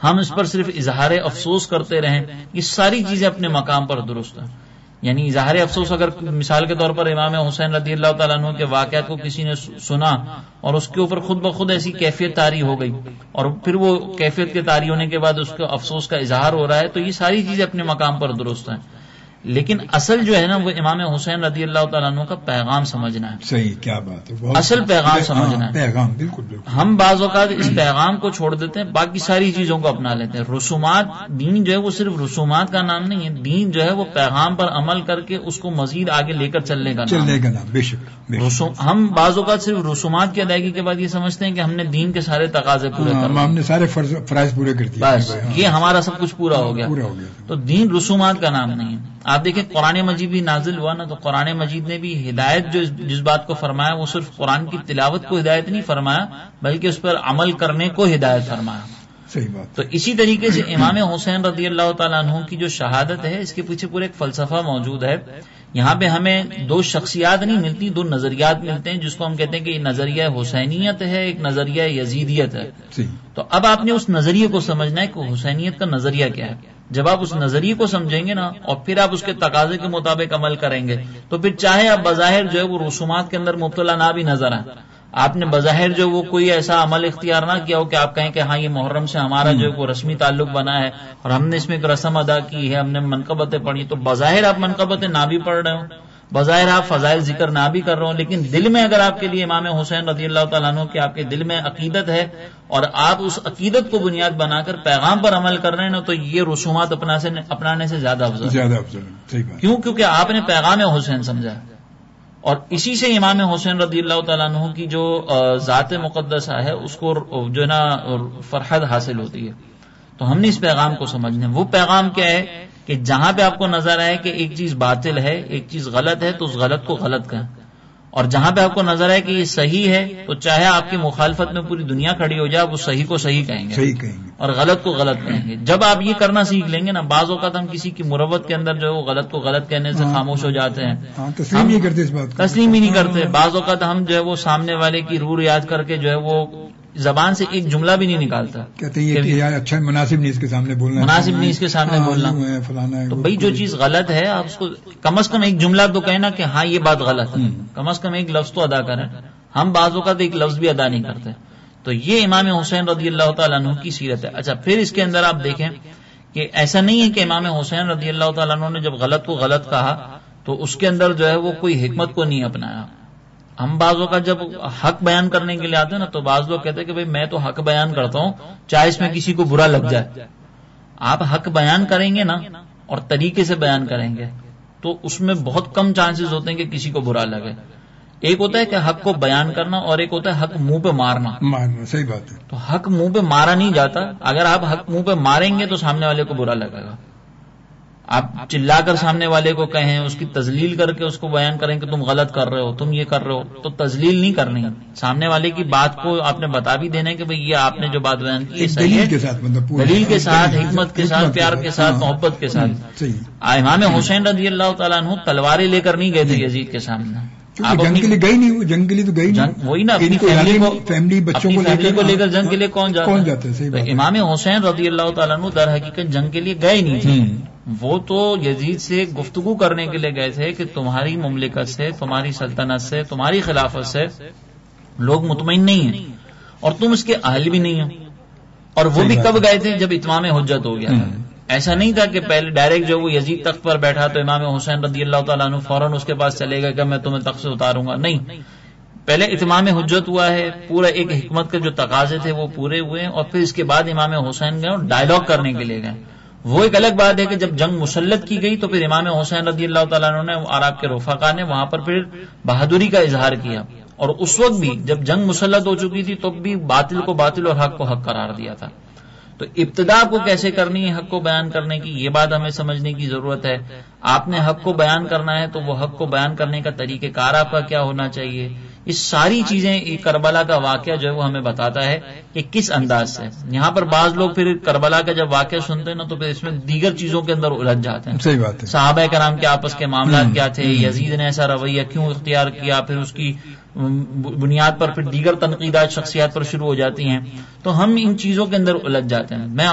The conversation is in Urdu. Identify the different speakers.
Speaker 1: ہم اس پر صرف اظہار افسوس کرتے رہیں، یہ ساری چیزیں اپنے مقام پر درست ہیں. یعنی اظہار افسوس، اگر مثال کے طور پر امام حسین رضی اللہ تعالیٰ عنہ کے واقعات کو کسی نے سنا اور اس کے اوپر خود بخود ایسی کیفیت طاری ہو گئی اور پھر وہ کیفیت کے طاری ہونے کے بعد اس کے افسوس کا اظہار ہو رہا ہے، تو یہ ساری چیزیں اپنے مقام پر درست ہیں. لیکن اصل جو ہے نا وہ امام حسین رضی اللہ تعالیٰ عنہ کا پیغام سمجھنا ہے.
Speaker 2: صحیح، کیا بات ہے،
Speaker 1: اصل پیغام سمجھنا ہے.
Speaker 2: پیغام بالکل بالکل.
Speaker 1: ہم بعض اوقات اس پیغام کو چھوڑ دیتے ہیں، باقی ساری چیزوں کو اپنا لیتے ہیں. رسومات، دین جو ہے وہ صرف رسومات کا نام نہیں ہے، دین جو ہے وہ پیغام پر عمل کر کے اس کو مزید آگے لے کر چلنے کا نام.
Speaker 2: بے شک.
Speaker 1: ہم بعض اوقات صرف رسومات کی ادائیگی کے بعد یہ سمجھتے ہیں کہ ہم نے دین کے سارے تقاضے پورے کر لیے،
Speaker 2: ہم نے سارے فرائض پورے کر دیے،
Speaker 1: بس یہ ہمارا سب کچھ پورا ہو گیا. تو دین رسومات کا نام نہیں ہے. آپ دیکھیں قرآن مجید بھی نازل ہوا نا، تو قرآن مجید نے بھی ہدایت جو جس بات کو فرمایا وہ صرف قرآن کی تلاوت کو ہدایت نہیں فرمایا بلکہ اس پر عمل کرنے کو ہدایت فرمایا.
Speaker 2: صحیح بات.
Speaker 1: تو اسی طریقے سے امام حسین رضی اللہ تعالیٰ عنہ کی جو شہادت ہے اس کے پیچھے پورا ایک فلسفہ موجود ہے. یہاں پہ ہمیں دو شخصیات نہیں ملتی، دو نظریات ملتے ہیں جس کو ہم کہتے ہیں کہ یہ نظریہ حسینیت ہے، ایک نظریہ یزیدیت ہے. تو اب آپ نے اس نظریے کو سمجھنا ہے کہ حسینیت کا نظریہ کیا ہے. جب آپ اس نظریے کو سمجھیں گے نا اور پھر آپ اس کے تقاضے کے مطابق عمل کریں گے تو پھر چاہے آپ بظاہر جو ہے وہ رسومات کے اندر مبتلا نہ بھی نظر آئیں، آپ نے بظاہر جو وہ کوئی ایسا عمل اختیار نہ کیا ہو کہ آپ کہیں کہ ہاں یہ محرم سے ہمارا جو ہے وہ رسمی تعلق بنا ہے اور ہم نے اس میں ایک رسم ادا کی ہے، ہم نے منقبتیں پڑھی، تو بظاہر آپ منقبتیں نہ بھی پڑھ رہے ہوں، بظاہر آپ فضائل ذکر نہ بھی کر رہے ہوں، لیکن دل میں اگر آپ کے لیے امام حسین رضی اللہ تعالیٰ عنہ کے آپ کے دل میں عقیدت ہے اور آپ اس عقیدت کو بنیاد بنا کر پیغام پر عمل کر رہے ہیں نا، تو یہ رسومات اپنانے سے زیادہ افضل ہے. کیوں؟ کیونکہ آپ نے پیغام حسین سمجھا اور اسی سے امام حسین رضی اللہ تعالیٰ عنہ کی جو ذات مقدسہ ہے اس کو جو ہے نا فرحت حاصل ہوتی ہے. تو ہم نے اس پیغام کو سمجھنا ہے. وہ پیغام کیا ہے کہ جہاں پہ آپ کو نظر آئے کہ ایک چیز باطل ہے، ایک چیز غلط ہے، تو اس غلط کو غلط کہیں، اور جہاں پہ آپ کو نظر آئے کہ یہ صحیح ہے تو چاہے آپ کی مخالفت میں پوری دنیا کھڑی ہو جائے، وہ صحیح کو صحیح کہیں گے اور غلط کو غلط کہیں گے. جب آپ یہ کرنا سیکھ لیں گے نا، بعض اوقات ہم کسی کی مروت کے اندر جو ہے وہ غلط کو غلط کہنے سے خاموش ہو جاتے ہیں،
Speaker 2: تسلیم نہیں کرتے، اس بات
Speaker 1: تسلیم ہی نہیں کرتے. بعض اوقات ہم جو ہے وہ سامنے والے کی روح یاد کر کے جو ہے وہ زبان سے ایک جملہ بھی نہیں نکالتا،
Speaker 2: کہتے ہیں کہ یار اچھا مناسب نہیں اس کے سامنے بولنا،
Speaker 1: مناسب نہیں اس کے سامنے بولنا. تو بھائی جو چیز غلط ہے آپ اس کو کم از کم ایک جملہ تو کہنا کہ ہاں یہ بات غلط ہے، کم از کم ایک لفظ تو ادا کریں. ہم بعض اوقات ایک لفظ بھی ادا نہیں کرتے. تو یہ امام حسین رضی اللہ تعالیٰ عنہ کی سیرت ہے. اچھا، پھر اس کے اندر آپ دیکھیں کہ ایسا نہیں ہے کہ امام حسین رضی اللہ تعالیٰ عنہ نے جب غلط کو غلط کہا تو اس کے اندر جو ہے وہ کوئی حکمت کو نہیں اپنایا. ہم بعض اوقات جب حق بیان کرنے کے لیے آتے ہیں نا تو بعض لوگ کہتے ہیں کہ بھئی میں تو حق بیان کرتا ہوں چاہے اس میں کسی کو برا لگ جائے. آپ حق بیان کریں گے نا اور طریقے سے بیان کریں گے تو اس میں بہت کم چانسز ہوتے ہیں کہ کسی کو برا لگے. ایک ہوتا ہے کہ حق کو بیان کرنا اور ایک ہوتا ہے حق منہ پہ مارنا.
Speaker 2: صحیح بات ہے.
Speaker 1: تو حق منہ پہ مارا نہیں جاتا. اگر آپ حق منہ پہ ماریں گے تو سامنے والے کو برا لگے گا. آپ چلا کر سامنے والے کو کہیں، اس کی تذلیل کر کے اس کو بیان کریں کہ تم غلط کر رہے ہو، تم یہ کر رہے ہو، تو تذلیل نہیں کرنی. سامنے والے کی بات کو آپ نے بتا بھی دینا ہے کہ بھئی یہ آپ نے جو بات بیان کی صحیح ہے، دلیل کے ساتھ، حکمت کے ساتھ، پیار کے ساتھ، محبت کے ساتھ. امام حسین رضی اللہ تعالیٰ عنہ تلواریں لے کر نہیں گئے تھے یزید کے سامنے.
Speaker 2: آپ جنگ کے لیے گئی نہیں، وہ جنگ کے لیے تو گئی نہیں،
Speaker 1: وہی نا اپنی فیملی بچوں کو لے کر جنگ کے لیے کون جاتا ہے. امام حسین رضی اللہ تعالیٰ عنہ در حقیقت جنگ کے لیے گئے نہیں تھے. وہ تو یزید سے گفتگو کرنے کے لیے گئے تھے کہ تمہاری مملکت سے، تمہاری سلطنت سے، تمہاری خلافت سے لوگ مطمئن نہیں ہیں اور تم اس کے اہل بھی نہیں ہو. اور وہ بھی کب گئے تھے؟ جب اتمام حجت ہو گیا. ایسا نہیں تھا کہ پہلے ڈائریکٹ جو وہ یزید تخت پر بیٹھا تو امام حسین رضی اللہ تعالیٰ عنہ فوراً اس کے پاس چلے گا کہ میں تمہیں تخت سے اتاروں گا. نہیں، پہلے اتمام حجت ہوا ہے، پورا ایک حکمت کے جو تقاضے تھے وہ پورے ہوئے اور پھر اس کے بعد امام حسین گئے اور ڈائلاگ کرنے کے لیے گئے. وہ ایک الگ بات ہے کہ جب جنگ مسلط کی گئی تو پھر امام حسین رضی اللہ تعالیٰ عنہ نے اور آپ کے رفقا نے وہاں پر پھر بہادری کا اظہار کیا. اور اس وقت بھی جب جنگ مسلط ہو چکی تھی تو بھی باطل کو باطل اور حق کو حق قرار دیا تھا. تو ابتدا کو کیسے کرنی ہے حق کو بیان کرنے کی، یہ بات ہمیں سمجھنے کی ضرورت ہے. آپ نے حق کو بیان کرنا ہے تو وہ حق کو بیان کرنے کا طریقہ کار آپ کا کیا ہونا چاہیے. یہ ساری چیزیں کربلا کا واقعہ جو ہے وہ ہمیں بتاتا ہے کہ کس انداز سے. یہاں پر بعض لوگ پھر کربلا کا جب واقعہ سنتے ہیں نا تو پھر اس میں دیگر چیزوں کے اندر الجھ جاتے ہیں.
Speaker 2: صحیح بات ہے.
Speaker 1: صحابہ کرام کے آپس کے معاملات کیا تھے، یزید نے ایسا رویہ کیوں اختیار کیا، پھر اس کی بنیاد پر پھر دیگر تنقیدات شخصیات پر شروع ہو جاتی ہیں. تو ہم ان چیزوں کے اندر الجھ جاتے ہیں. میں